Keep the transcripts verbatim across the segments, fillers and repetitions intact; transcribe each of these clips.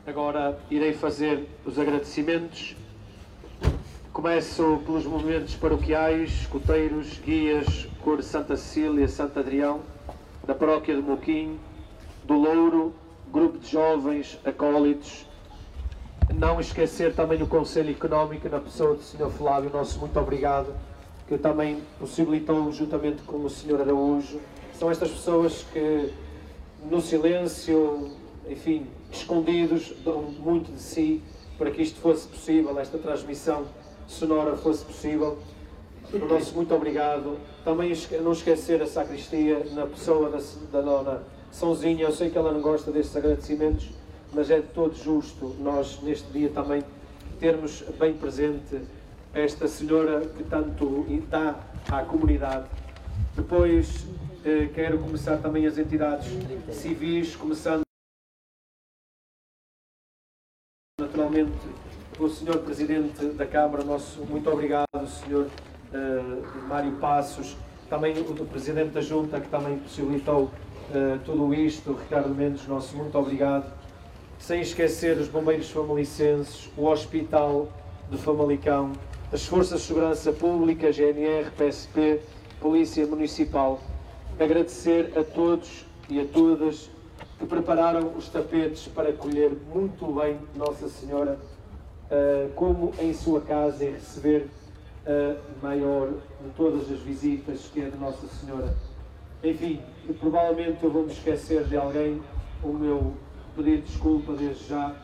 Agora irei fazer os agradecimentos. Começo pelos movimentos paroquiais, escuteiros, guias, cor Santa Cecília, Santo Adrião, da paróquia de Moquim, do Louro, grupo de jovens, acólitos. Não esquecer também o Conselho Económico, na pessoa do senhor Flávio, nosso muito obrigado, que também possibilitou, juntamente com o senhor Araújo. São estas pessoas que, no silêncio, enfim, escondidos, dão muito de si para que isto fosse possível, esta transmissão sonora fosse possível. O nosso muito obrigado. Também não esquecer a sacristia, na pessoa da, da dona Sãozinha. Eu sei que ela não gosta destes agradecimentos, mas é de todo justo nós, neste dia, também termos bem presente esta senhora que tanto dá à comunidade. Depois, eh, quero começar também as entidades civis, começando naturalmente o senhor Presidente da Câmara, nosso muito obrigado, o senhor uh, Mário Passos, também o do Presidente da Junta, que também possibilitou uh, tudo isto, o Ricardo Mendes, nosso muito obrigado. Sem esquecer os bombeiros famalicenses, o Hospital de Famalicão, as Forças de Segurança Pública, G N R, P S P, Polícia Municipal. Agradecer a todos e a todas que prepararam os tapetes para acolher muito bem Nossa Senhora, uh, como em sua casa, e receber a maior de todas as visitas, que é de Nossa Senhora. Enfim, provavelmente eu vou me esquecer de alguém. O meu pedido de desculpa desde já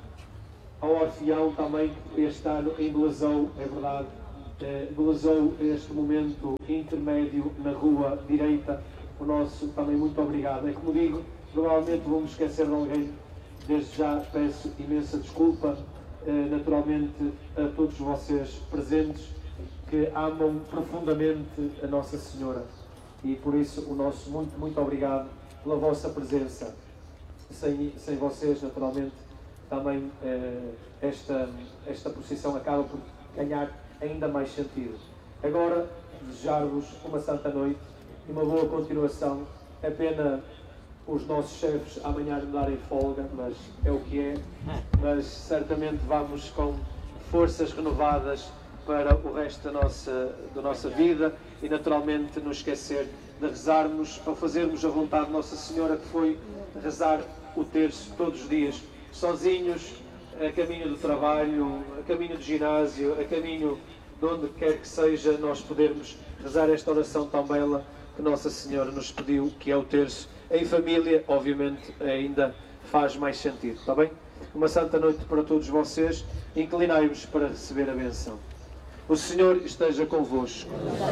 ao Orfeão também, que este ano embelezou, é verdade, uh, embelezou este momento intermédio na rua direita. O nosso também muito obrigado. É como digo, provavelmente vou-me esquecer de alguém. Desde já peço imensa desculpa, eh, naturalmente, a todos vocês presentes que amam profundamente a Nossa Senhora. E por isso o nosso muito, muito obrigado pela vossa presença. Sem, sem vocês, naturalmente, também eh, esta, esta procissão acaba por ganhar ainda mais sentido. Agora, desejar-vos uma santa noite e uma boa continuação. É pena os nossos chefes amanhã me darem folga, mas é o que é. Mas certamente vamos com forças renovadas para o resto da nossa, da nossa vida, e naturalmente não esquecer de rezarmos, ou fazermos a vontade de Nossa Senhora, que foi rezar o terço todos os dias, sozinhos, a caminho do trabalho, a caminho do ginásio, a caminho de onde quer que seja, nós podermos rezar esta oração tão bela que Nossa Senhora nos pediu, que é o terço. Em família, obviamente, ainda faz mais sentido, está bem? Uma santa noite para todos vocês. Inclinai-vos para receber a benção. O Senhor esteja convosco.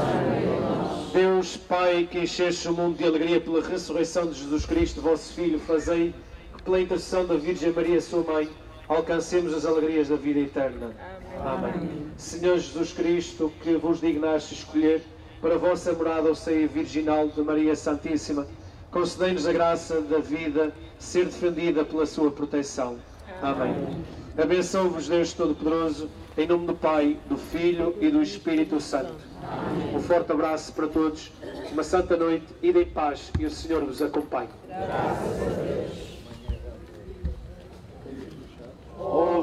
Deus Pai, que encheste o mundo de alegria pela ressurreição de Jesus Cristo, vosso Filho, fazei que pela intercessão da Virgem Maria, sua Mãe, alcancemos as alegrias da vida eterna. Amém. Amém. Senhor Jesus Cristo, que vos dignaste escolher para a vossa morada o seio virginal de Maria Santíssima, concedei-nos a graça da vida ser defendida pela sua proteção. Amém. Abençoe-vos Deus Todo-Poderoso, em nome do Pai, do Filho e do Espírito Santo. Amém. Um forte abraço para todos, uma santa noite, ide em paz e o Senhor vos acompanhe. Graças a Deus.